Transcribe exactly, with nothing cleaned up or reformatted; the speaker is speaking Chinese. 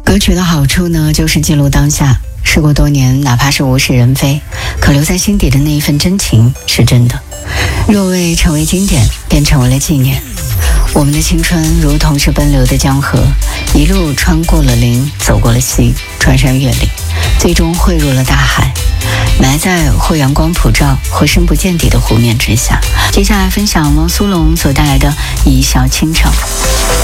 歌曲的好处呢，就是记录当下，时过多年，哪怕是物是人非，可留在心底的那一份真情是真的。若未成为经典，便成为了纪念。我们的青春如同是奔流的江河，一路穿过了林，走过了溪，穿山越岭，最终汇入了大海，埋在或阳光普照或深不见底的湖面之下。接下来分享汪苏泷所带来的《一笑倾城》。